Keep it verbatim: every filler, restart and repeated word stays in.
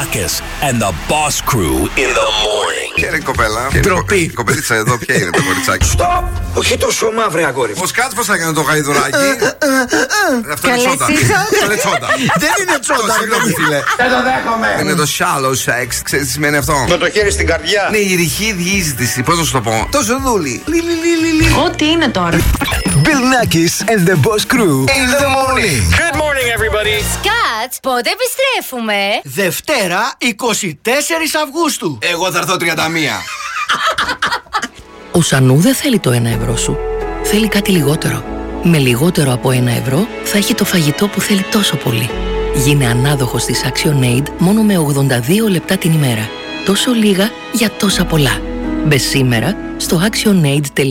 Nackis and the Boss Crew in the morning. Ποια είναι η κοπέλα? Ντροπή. Η κοπελίτσα εδώ, ποια είναι το κοριτσάκι? Στοπ! Όχι τόσο μαύρη αγόρι. Ο Σκάτς πώς θα έκανε το γαϊδουράκι? Αυτό είναι τσόντα. Αυτό είναι τσόντα. Δεν είναι τσόντα. Συγγνώμη φίλε. Δεν το δέχομαι. Είναι το shallow sex. Ξέρεις τι σημαίνει αυτό? Με το χέρι στην καρδιά. Είναι η ρηχή διείσδυση. Πώς να σου το πω? Τόσο δούλη. Ό,τι είναι τώρα. Bill Nackis and the Boss Crew in the morning. Good morning, everybody. Σκάτς, πότε επιστρέφουμε? Δευτέρα, εικοστή τέταρτη Αυγούστου. Εγώ θα έρθω τριάντα μία. Ο Σανού δεν θέλει το ένα ευρώ σου. Θέλει κάτι λιγότερο. Με λιγότερο από ένα ευρώ θα έχει το φαγητό που θέλει τόσο πολύ. Γίνε ανάδοχος της ActionAid μόνο με ογδόντα δύο λεπτά την ημέρα. Τόσο λίγα για τόσα πολλά. Μπες σήμερα στο actionaid τελεία com.